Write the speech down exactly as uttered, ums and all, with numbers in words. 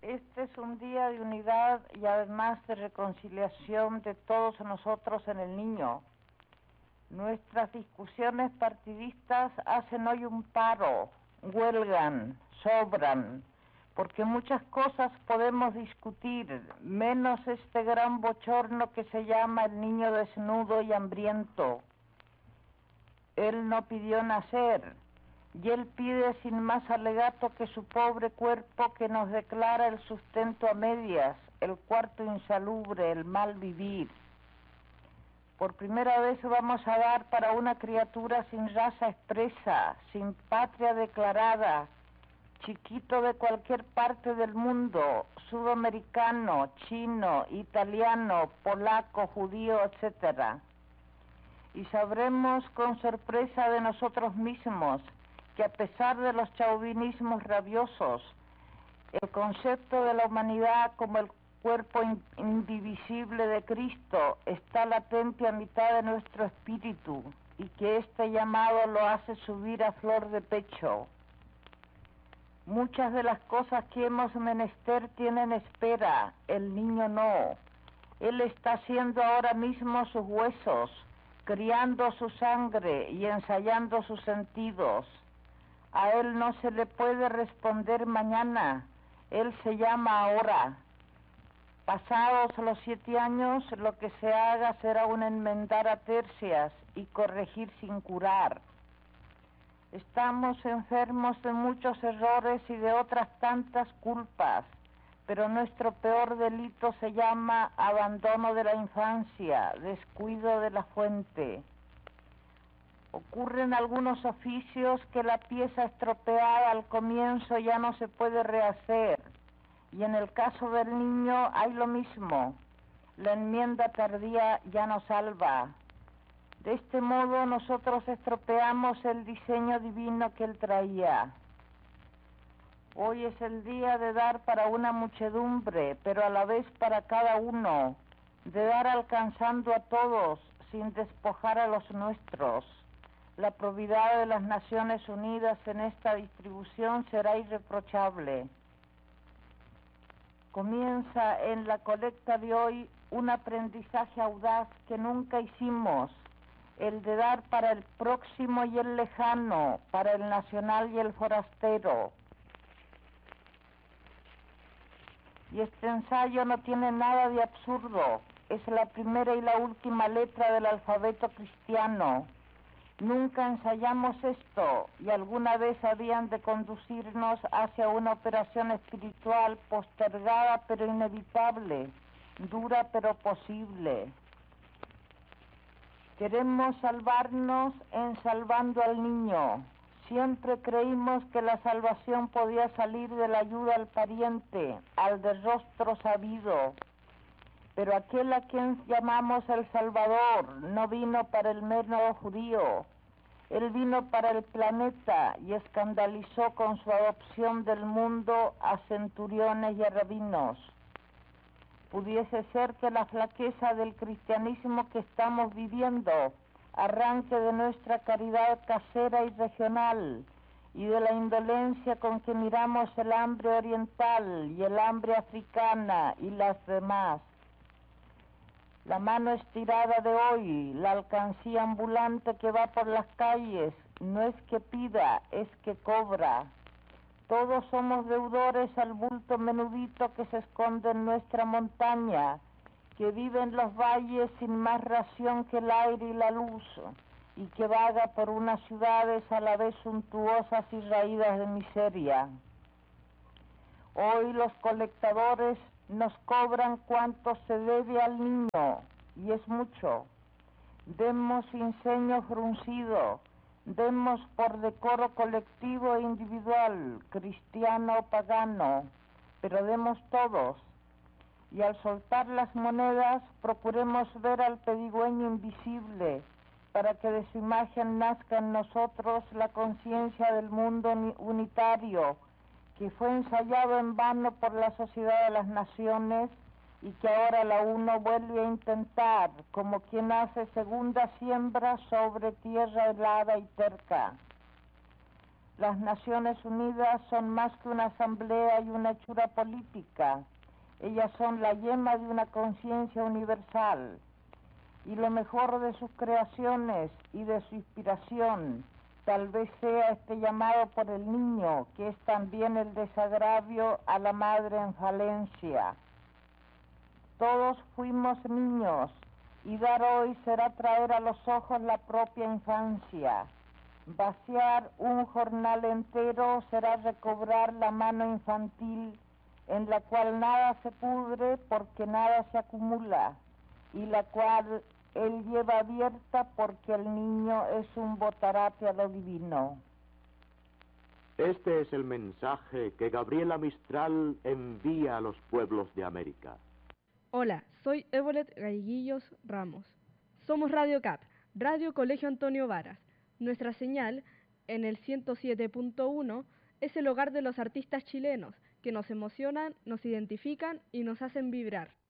Este es un día de unidad y además de reconciliación de todos nosotros en el niño. Nuestras discusiones partidistas hacen hoy un paro, huelgan, sobran, porque muchas cosas podemos discutir, menos este gran bochorno que se llama el niño desnudo y hambriento. Él no pidió nacer, y él pide sin más alegato que su pobre cuerpo que nos declara el sustento a medias, el cuarto insalubre, el mal vivir. Por primera vez vamos a dar para una criatura sin raza expresa, sin patria declarada, chiquito de cualquier parte del mundo, sudamericano, chino, italiano, polaco, judío, etcétera. Y sabremos con sorpresa de nosotros mismos que a pesar de los chauvinismos rabiosos, el concepto de la humanidad como el cuerpo indivisible de Cristo está latente a mitad de nuestro espíritu y que este llamado lo hace subir a flor de pecho. Muchas de las cosas que hemos menester tienen espera, el niño no. Él está haciendo ahora mismo sus huesos, criando su sangre y ensayando sus sentidos. A él no se le puede responder mañana, él se llama ahora. Pasados los siete años, lo que se haga será un enmendar a tercias y corregir sin curar. Estamos enfermos de muchos errores y de otras tantas culpas, pero nuestro peor delito se llama abandono de la infancia, descuido de la fuente. Ocurren algunos oficios que la pieza estropeada al comienzo ya no se puede rehacer, y en el caso del niño hay lo mismo. La enmienda tardía ya no salva. De este modo nosotros estropeamos el diseño divino que él traía. Hoy es el día de dar para una muchedumbre, pero a la vez para cada uno, de dar alcanzando a todos, sin despojar a los nuestros. La probidad de las Naciones Unidas en esta distribución será irreprochable. Comienza en la colecta de hoy un aprendizaje audaz que nunca hicimos, el de dar para el próximo y el lejano, para el nacional y el forastero. Y este ensayo no tiene nada de absurdo, es la primera y la última letra del alfabeto cristiano. Nunca ensayamos esto y alguna vez habían de conducirnos hacia una operación espiritual postergada pero inevitable, dura pero posible. Queremos salvarnos en salvando al niño. Siempre creímos que la salvación podía salir de la ayuda al pariente, al de rostro sabido. Pero aquel a quien llamamos el Salvador no vino para el mero judío. Él vino para el planeta y escandalizó con su adopción del mundo a centuriones y a rabinos. Pudiese ser que la flaqueza del cristianismo que estamos viviendo arranque de nuestra caridad casera y regional y de la indolencia con que miramos el hambre oriental y el hambre africana y las demás. La mano estirada de hoy, la alcancía ambulante que va por las calles, no es que pida, es que cobra. Todos somos deudores al bulto menudito que se esconde en nuestra montaña, que vive en los valles sin más ración que el aire y la luz, y que vaga por unas ciudades a la vez suntuosas y raídas de miseria. Hoy los colectadores nos cobran cuanto se debe al niño, y es mucho. Demos sin ceño fruncido, demos por decoro colectivo e individual, cristiano o pagano, pero demos todos. Y al soltar las monedas, procuremos ver al pedigüeño invisible, para que de su imagen nazca en nosotros la conciencia del mundo unitario, que fue ensayado en vano por la Sociedad de las Naciones y que ahora la UNO vuelve a intentar, como quien hace segunda siembra sobre tierra helada y terca. Las Naciones Unidas son más que una asamblea y una hechura política. Ellas son la yema de una conciencia universal. Y lo mejor de sus creaciones y de su inspiración tal vez sea este llamado por el niño, que es también el desagravio a la madre en falencia. Todos fuimos niños, y dar hoy será traer a los ojos la propia infancia. Vaciar un jornal entero será recobrar la mano infantil, en la cual nada se pudre porque nada se acumula, y la cual él lleva abierta porque el niño es un botarate a lo divino. Este es el mensaje que Gabriela Mistral envía a los pueblos de América. Hola, soy Evolet Galleguillos Ramos. Somos Radio C A P, Radio Colegio Antonio Varas. Nuestra señal, en el ciento siete punto uno, es el hogar de los artistas chilenos, que nos emocionan, nos identifican y nos hacen vibrar.